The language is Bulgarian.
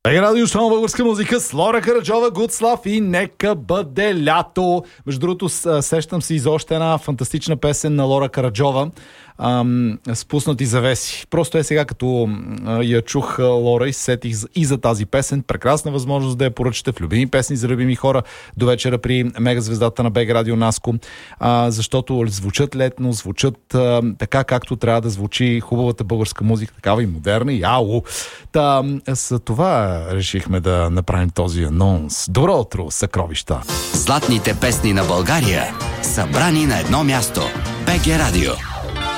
Радио Шоу българска музика с Лора Караджова, Гудслав и Нека бъде лято. Между другото, сещам се и за още една фантастична песен на Лора Караджова, Спуснати завеси. Просто сега, като я чух Лора, и сетих и за тази песен. Прекрасна възможност да я поръчате в любими песни за любими хора до вечера при мегазвездата на БГ Радио Наско, защото звучат летно, звучат така, както трябва да звучи хубавата българска музика, такава и модерна, и ау. За това решихме да направим този анонс. Добро утро, съкровища! Златните песни на България, събрани на едно място. БГ Радио.